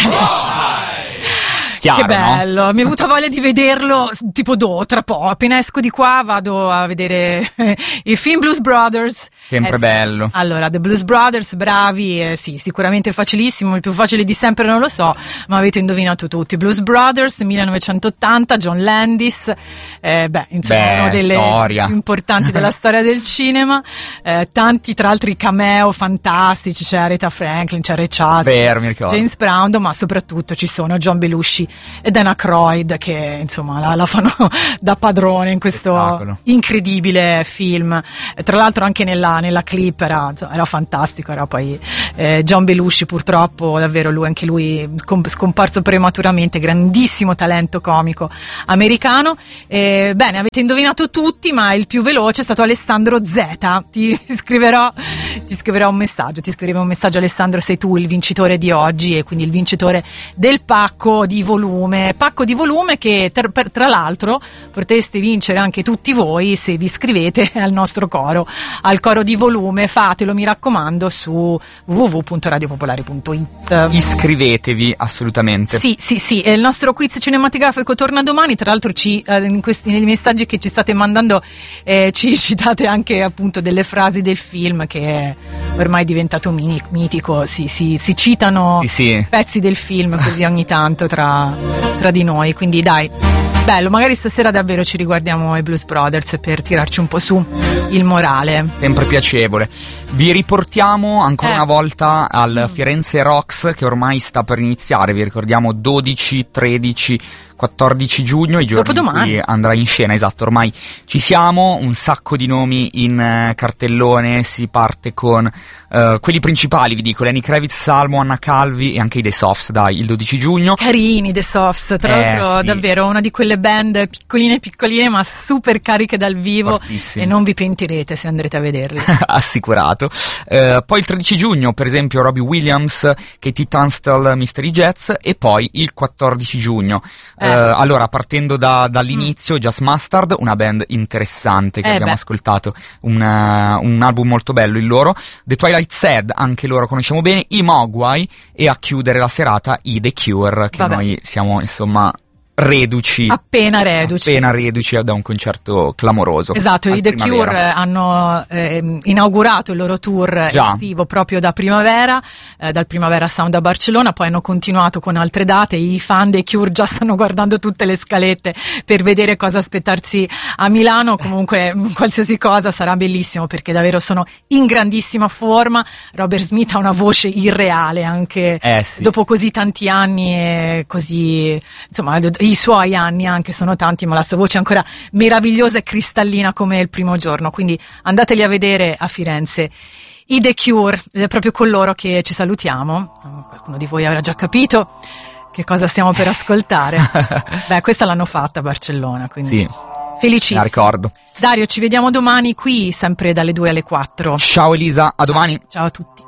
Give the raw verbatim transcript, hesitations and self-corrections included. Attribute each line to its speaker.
Speaker 1: Chiaro,
Speaker 2: che bello,
Speaker 1: no?
Speaker 2: mi è avuta voglia di vederlo tipo do, tra poco, appena esco di qua vado a vedere il film Blues Brothers.
Speaker 1: Sempre
Speaker 2: eh,
Speaker 1: bello.
Speaker 2: Allora, The Blues Brothers, bravi, eh, sì, sicuramente facilissimo, il più facile di sempre non lo so, ma avete indovinato tutti. Blues Brothers, millenovecentottanta, John Landis, eh, beh, insomma,
Speaker 1: beh,
Speaker 2: una delle
Speaker 1: storia.
Speaker 2: più importanti della storia del cinema, eh, tanti tra l'altro cameo fantastici, c'è Aretha Franklin, c'è Ray Charles,
Speaker 1: Vero, mi ricordo.
Speaker 2: James Brown, ma soprattutto ci sono John Belushi e Dan Aykroyd che insomma la, la fanno da padrone in questo
Speaker 1: Spettacolo.
Speaker 2: incredibile film. E tra l'altro anche nella, nella clip era, era fantastico, era poi eh, John Belushi, purtroppo davvero lui, anche lui scomparso prematuramente, grandissimo talento comico americano. E, bene, avete indovinato tutti, ma il più veloce è stato Alessandro Zeta. Ti scriverò ti scriverò un messaggio, ti scriverò un messaggio Alessandro, sei tu il vincitore di oggi e quindi il vincitore del pacco di volume, pacco di volume che ter, per, tra l'altro potreste vincere anche tutti voi se vi iscrivete al nostro coro, al coro di volume. Fatelo, mi raccomando, su w w w punto radio popolare punto i t.
Speaker 1: Iscrivetevi assolutamente.
Speaker 2: Sì, sì, sì, il nostro quiz cinematografico torna domani, tra l'altro ci, eh, in questi, nei messaggi che ci state mandando eh, ci citate anche appunto delle frasi del film che è ormai diventato mini, mitico, sì, sì, si citano
Speaker 1: Sì, sì.
Speaker 2: pezzi del film così ogni tanto tra, tra di noi, quindi dai, bello, magari stasera davvero ci riguardiamo i Blues Brothers per tirarci un po' su il morale.
Speaker 1: Sempre piacevole. Vi riportiamo ancora
Speaker 2: Eh.
Speaker 1: una volta al Firenze Rocks che ormai sta per iniziare, vi ricordiamo dodici, tredici, quattordici giugno, i giorni in
Speaker 2: Dopodomani.
Speaker 1: cui andrà in scena, esatto, ormai ci siamo, un sacco di nomi in eh, cartellone, si parte con eh, quelli principali, vi dico, Lenny Kravitz, Salmo, Anna Calvi e anche i The Softs, dai, il dodici giugno.
Speaker 2: Carini The Softs, tra
Speaker 1: Eh,
Speaker 2: l'altro
Speaker 1: sì.
Speaker 2: davvero una di quelle band piccoline piccoline ma super cariche dal vivo
Speaker 1: Fortissime.
Speaker 2: e non vi pentirete se andrete a vederle.
Speaker 1: Assicurato. Eh, poi il tredici giugno, per esempio, Robbie Williams, Katie Tunstall, Mystery Jets, e poi il quattordici giugno.
Speaker 2: Eh.
Speaker 1: Eh, allora, partendo da, dall'inizio, Just Mustard, una band interessante che
Speaker 2: Eh,
Speaker 1: abbiamo
Speaker 2: beh.
Speaker 1: ascoltato, un, uh, un album molto bello il loro. The Twilight Sad, anche loro conosciamo bene, i Mogwai, e a chiudere la serata i The Cure, che
Speaker 2: Vabbè.
Speaker 1: noi siamo, insomma, reduci.
Speaker 2: Appena reduci.
Speaker 1: Appena reduci da un concerto clamoroso.
Speaker 2: Esatto,
Speaker 1: al
Speaker 2: i The
Speaker 1: Primavera.
Speaker 2: Cure hanno eh, inaugurato il loro tour
Speaker 1: Già.
Speaker 2: estivo proprio da primavera, eh, dal Primavera Sound a Barcellona, poi hanno continuato con altre date, i fan dei Cure già stanno guardando tutte le scalette per vedere cosa aspettarsi a Milano, comunque qualsiasi cosa sarà bellissimo perché davvero sono in grandissima forma. Robert Smith ha una voce irreale anche
Speaker 1: Eh, sì.
Speaker 2: dopo così tanti anni e così, insomma, i suoi anni anche sono tanti, ma la sua voce è ancora meravigliosa e cristallina come il primo giorno, quindi andateli a vedere a Firenze. I The Cure, ed è proprio con loro che ci salutiamo. Qualcuno di voi avrà già capito che cosa stiamo per ascoltare. Beh, questa l'hanno fatta a Barcellona, quindi
Speaker 1: Sì,
Speaker 2: felicissimo.
Speaker 1: la ricordo.
Speaker 2: Dario, ci vediamo domani qui, sempre dalle due alle quattro.
Speaker 1: Ciao Elisa, a domani.
Speaker 2: Ciao a tutti.